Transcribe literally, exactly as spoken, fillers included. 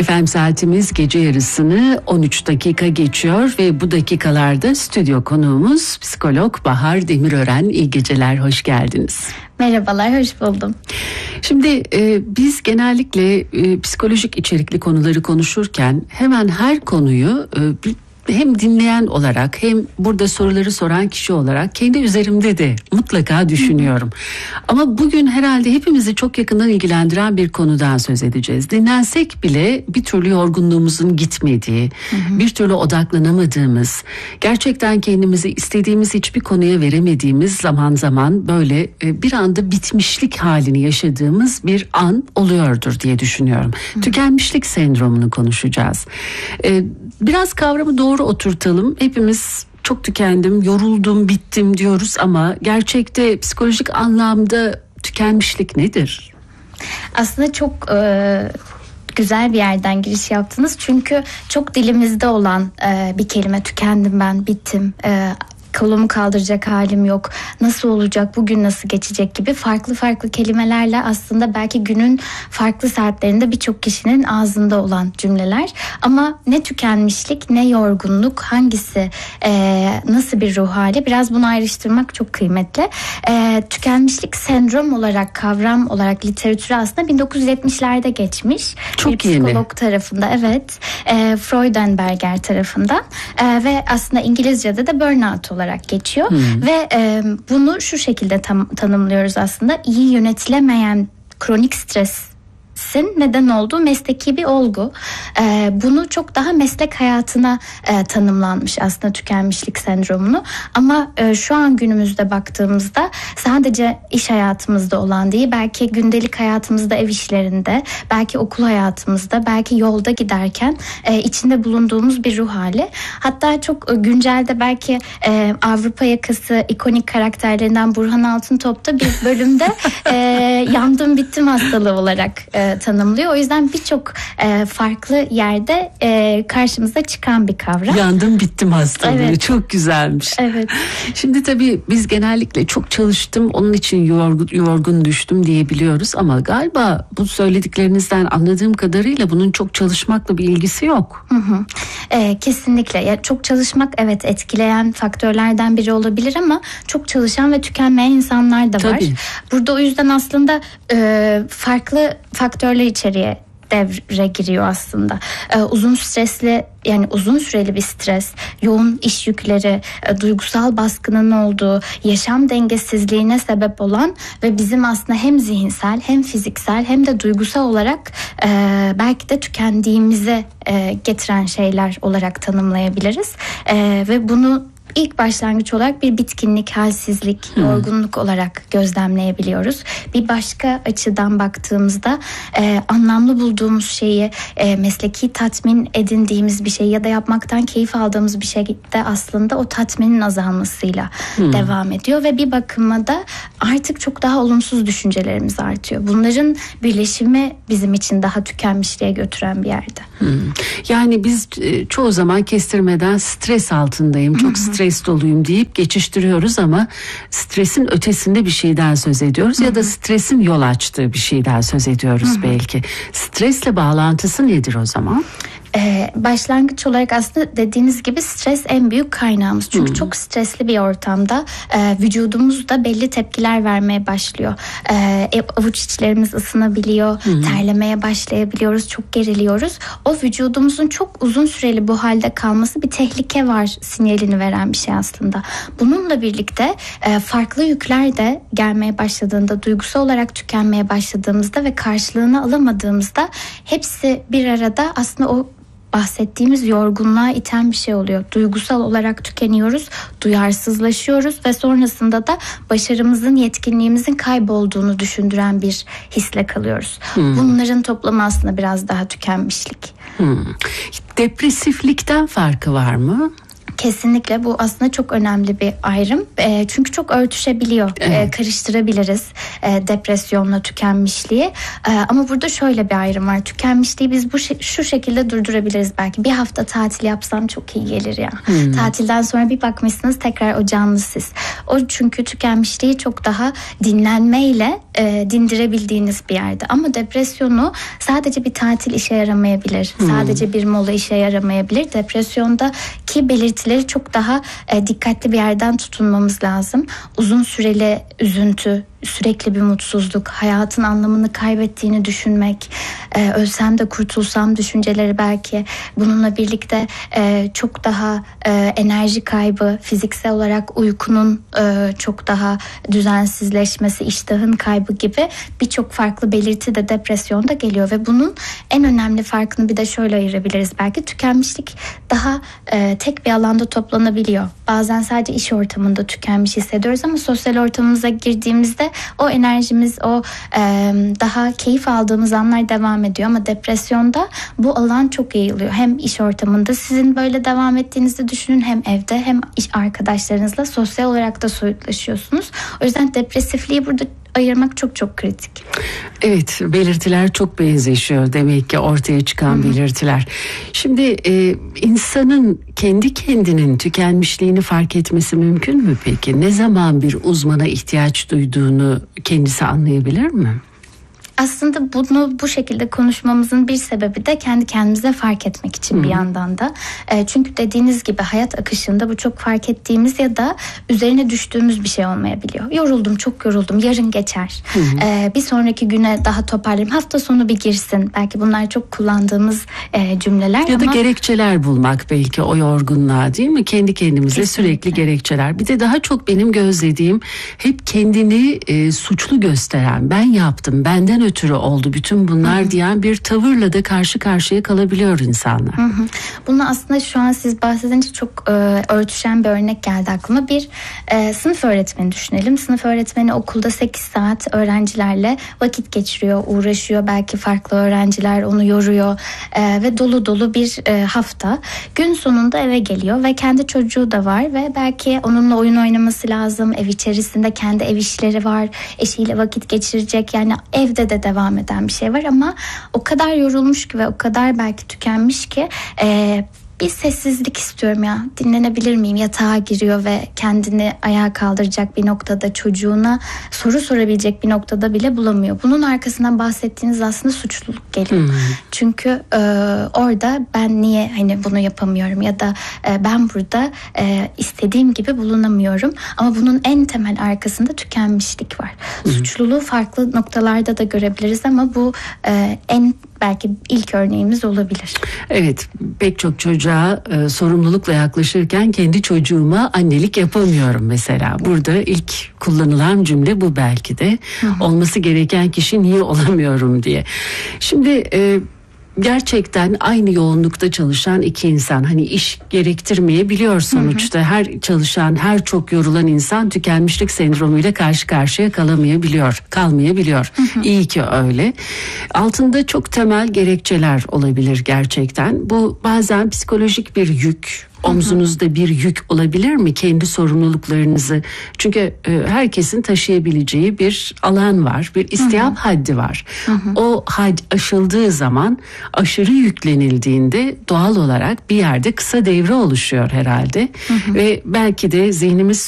Efendim saatimiz gece yarısını on üç dakika geçiyor ve bu dakikalarda stüdyo konuğumuz psikolog Bahar Demirören. İyi geceler, hoş geldiniz. Merhabalar, hoş buldum. Şimdi e, biz genellikle e, psikolojik içerikli konuları konuşurken hemen her konuyu e, bir hem dinleyen olarak hem burada soruları soran kişi olarak kendi üzerimde de mutlaka düşünüyorum. Ama bugün herhalde hepimizi çok yakından ilgilendiren bir konudan söz edeceğiz. Dinlensek bile bir türlü yorgunluğumuzun gitmediği, hı hı. bir türlü odaklanamadığımız, gerçekten kendimizi istediğimiz hiçbir konuya veremediğimiz zaman zaman böyle bir anda bitmişlik halini yaşadığımız bir an oluyordur diye düşünüyorum. Hı hı. Tükenmişlik sendromunu konuşacağız. Ee, biraz kavramı doğru oturtalım. Hepimiz çok tükendim, yoruldum, bittim diyoruz ama gerçekte psikolojik anlamda tükenmişlik nedir? Aslında çok e, güzel bir yerden giriş yaptınız. Çünkü çok dilimizde olan e, bir kelime, tükendim ben, bittim, e, kolumu kaldıracak halim yok, nasıl olacak, bugün nasıl geçecek gibi farklı farklı kelimelerle aslında belki günün farklı saatlerinde birçok kişinin ağzında olan cümleler. Ama ne tükenmişlik ne yorgunluk, hangisi e, nasıl bir ruh hali, biraz bunu ayrıştırmak çok kıymetli. E, tükenmişlik sendrom olarak, kavram olarak literatüre aslında bin dokuz yüz yetmişlerde geçmiş. Çok bir psikolog yeni. tarafında, evet, e, Freudenberger tarafından e, ve aslında İngilizce'de de burnout olarak geçiyor. Hmm. Ve e, bunu şu şekilde tam, tanımlıyoruz aslında: iyi yönetilemeyen kronik stres neden olduğu mesleki bir olgu. Ee, bunu çok daha meslek hayatına e, tanımlanmış aslında tükenmişlik sendromunu. Ama e, şu an günümüzde baktığımızda sadece iş hayatımızda olan değil, belki gündelik hayatımızda, ev işlerinde, belki okul hayatımızda, belki yolda giderken e, içinde bulunduğumuz bir ruh hali. Hatta çok e, güncelde belki e, Avrupa yakası ikonik karakterlerinden Burhan Altıntop da bir bölümde e, yandım bittim hastalığı olarak e, tanımlıyor. O yüzden birçok e, farklı yerde e, karşımıza çıkan bir kavram. Yandım bittim hastalığı. Evet. Çok güzelmiş. Evet. Şimdi tabii biz genellikle çok çalıştım, onun için yorgun, yorgun düştüm diyebiliyoruz ama galiba bu söylediklerinizden anladığım kadarıyla bunun çok çalışmakla bir ilgisi yok. Hı hı. E, kesinlikle. Ya, çok çalışmak evet etkileyen faktörlerden biri olabilir ama çok çalışan ve tükenmeyen insanlar da var. Tabii. Burada o yüzden aslında e, farklı faktörler içeriye devre giriyor aslında. Ee, uzun stresli, yani uzun süreli bir stres, yoğun iş yükleri, e, duygusal baskının olduğu, yaşam dengesizliğine sebep olan ve bizim aslında hem zihinsel hem fiziksel hem de duygusal olarak e, belki de tükendiğimize e, getiren şeyler olarak tanımlayabiliriz. E, ve bunu İlk başlangıç olarak bir bitkinlik, halsizlik, hmm. yorgunluk olarak gözlemleyebiliyoruz. Bir başka açıdan baktığımızda e, anlamlı bulduğumuz şeyi, e, mesleki tatmin edindiğimiz bir şey ya da yapmaktan keyif aldığımız bir şey de aslında o tatminin azalmasıyla hmm. devam ediyor ve bir bakıma da artık çok daha olumsuz düşüncelerimiz artıyor. Bunların birleşimi bizim için daha tükenmişliğe götüren bir yerde. Hmm. Yani biz e, çoğu zaman kestirmeden stres altındayım, çok hmm. stres doluyum deyip geçiştiriyoruz ama stresin ötesinde bir şeyden söz ediyoruz. Hı hı. Ya da stresin yol açtığı bir şeyden söz ediyoruz. Hı hı. Belki. Stresle bağlantısı nedir o zaman? Ee, başlangıç olarak aslında dediğiniz gibi stres en büyük kaynağımız. Çünkü hmm. çok stresli bir ortamda e, vücudumuz da belli tepkiler vermeye başlıyor. E, avuç içlerimiz ısınabiliyor, hmm. terlemeye başlayabiliyoruz, çok geriliyoruz. O vücudumuzun çok uzun süreli bu halde kalması bir tehlike var sinyalini veren bir şey aslında. Bununla birlikte e, farklı yükler de gelmeye başladığında, duygusal olarak tükenmeye başladığımızda ve karşılığını alamadığımızda hepsi bir arada aslında o bahsettiğimiz yorgunluğa iten bir şey oluyor. Duygusal olarak tükeniyoruz, duyarsızlaşıyoruz ve sonrasında da başarımızın, yetkinliğimizin kaybolduğunu düşündüren bir hisle kalıyoruz. Hmm. Bunların toplamı aslında biraz daha tükenmişlik. Hmm. Depresiflikten farkı var mı? Kesinlikle bu aslında çok önemli bir ayrım. E, çünkü çok örtüşebiliyor. Evet. E, karıştırabiliriz e, depresyonla tükenmişliği. E, ama burada şöyle bir ayrım var. Tükenmişliği biz bu şu şekilde durdurabiliriz belki. Bir hafta tatil yapsam çok iyi gelir ya. Hmm. Tatilden sonra bir bakmışsınız tekrar o canlı siz. O çünkü tükenmişliği çok daha dinlenmeyle e, dindirebildiğiniz bir yerde. Ama depresyonu sadece bir tatil işe yaramayabilir. Hmm. Sadece bir mola işe yaramayabilir. Depresyondaki belirtileri çok daha e, dikkatli bir yerden tutunmamız lazım. Uzun süreli üzüntü, sürekli bir mutsuzluk, hayatın anlamını kaybettiğini düşünmek, e, ölsem de kurtulsam düşünceleri belki, bununla birlikte e, çok daha e, enerji kaybı, fiziksel olarak uykunun e, çok daha düzensizleşmesi, iştahın kaybı gibi birçok farklı belirti de depresyonda geliyor ve bunun en önemli farkını bir de şöyle ayırabiliriz belki: tükenmişlik daha e, tek bir alanda toplanabiliyor. Bazen sadece iş ortamında tükenmiş hissediyoruz ama sosyal ortamımıza girdiğimizde o enerjimiz, o e, daha keyif aldığımız anlar devam ediyor ama depresyonda bu alan çok yayılıyor. Hem iş ortamında sizin böyle devam ettiğinizi düşünün, hem evde hem iş arkadaşlarınızla sosyal olarak da soyutlaşıyorsunuz. O yüzden depresifliği burada ayırmak çok çok kritik. Evet, belirtiler çok benzeşiyor demek ki ortaya çıkan Hı-hı. belirtiler. Şimdi e, insanın kendi kendinin tükenmişliğini fark etmesi mümkün mü peki? Ne zaman bir uzmana ihtiyaç duyduğunu kendisi anlayabilir mi? Aslında bunu bu şekilde konuşmamızın bir sebebi de kendi kendimize fark etmek için Hı-hı. bir yandan da. E, çünkü dediğiniz gibi hayat akışında bu çok fark ettiğimiz ya da üzerine düştüğümüz bir şey olmayabiliyor. Yoruldum, çok yoruldum, yarın geçer. E, bir sonraki güne daha toparlayayım, hafta sonu bir girsin. Belki bunlar çok kullandığımız e, cümleler. Ya ama... da gerekçeler bulmak belki o yorgunluğa, değil mi? Kendi kendimize Kesinlikle. Sürekli gerekçeler. Bir de daha çok benim gözlediğim hep kendini e, suçlu gösteren, ben yaptım, benden ötürü oldu bütün bunlar Hı-hı. diyen bir tavırla da karşı karşıya kalabiliyor insanlar. Hı-hı. Bunu aslında şu an siz bahsedince çok e, örtüşen bir örnek geldi aklıma. Bir e, sınıf öğretmeni düşünelim. Sınıf öğretmeni okulda sekiz saat öğrencilerle vakit geçiriyor, uğraşıyor. Belki farklı öğrenciler onu yoruyor e, ve dolu dolu bir e, hafta. Gün sonunda eve geliyor ve kendi çocuğu da var ve belki onunla oyun oynaması lazım. Ev içerisinde kendi ev işleri var. Eşiyle vakit geçirecek. Yani evde de devam eden bir şey var ama o kadar yorulmuş ki ve o kadar belki tükenmiş ki e, bir sessizlik istiyorum ya, dinlenebilir miyim? Yatağa giriyor ve kendini ayağa kaldıracak bir noktada, çocuğuna soru sorabilecek bir noktada bile bulamıyor. Bunun arkasından bahsettiğiniz aslında suçluluk geliyor. Hmm. Çünkü e, orada ben niye hani bunu yapamıyorum ya da e, ben burada e, istediğim gibi bulunamıyorum. Ama bunun en temel arkasında tükenmişlik var. Hmm. Suçluluğu farklı noktalarda da görebiliriz ama bu e, en belki ilk örneğimiz olabilir. Evet, pek çok çocuğa e, sorumlulukla yaklaşırken kendi çocuğuma annelik yapamıyorum mesela. Burada ilk kullanılan cümle bu belki de. Hı-hı. Olması gereken kişi niye olamıyorum diye. Şimdi e, gerçekten aynı yoğunlukta çalışan iki insan, hani iş gerektirmeyebiliyor sonuçta. Hı hı. Her çalışan, her çok yorulan insan tükenmişlik sendromuyla karşı karşıya kalamayabiliyor, kalmayabiliyor. Hı hı. İyi ki öyle. Altında çok temel gerekçeler olabilir gerçekten. Bu bazen psikolojik bir yük. Omzunuzda bir yük olabilir mi? Kendi sorumluluklarınızı. Çünkü e, herkesin taşıyabileceği bir alan var. Bir istihap Hı-hı. haddi var. Hı-hı. O had aşıldığı zaman, aşırı yüklenildiğinde doğal olarak bir yerde kısa devre oluşuyor herhalde. Hı-hı. Ve belki de zihnimiz